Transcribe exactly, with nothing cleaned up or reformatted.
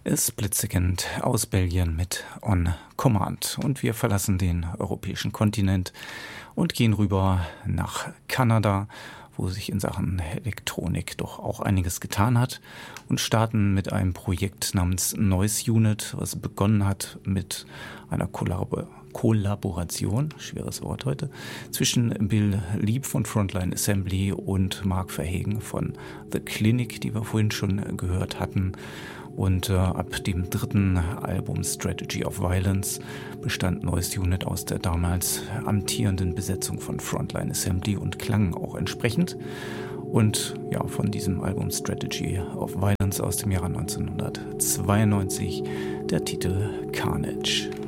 Split Second aus Belgien mit On Command. Und wir verlassen den europäischen Kontinent und gehen rüber nach Kanada, wo sich in Sachen Elektronik doch auch einiges getan hat, und starten mit einem Projekt namens Noise Unit, was begonnen hat mit einer Kollab- Kollaboration, schweres Wort heute, zwischen Bill Lieb von Frontline Assembly und Mark Verhegen von The Clinic, die wir vorhin schon gehört hatten. Und äh, ab dem dritten Album Strategy of Violence bestand Noise Unit aus der damals amtierenden Besetzung von Frontline Assembly und klang auch entsprechend. Und ja, von diesem Album Strategy of Violence aus dem Jahre neunzehnhundertzweiundneunzig der Titel Carnage.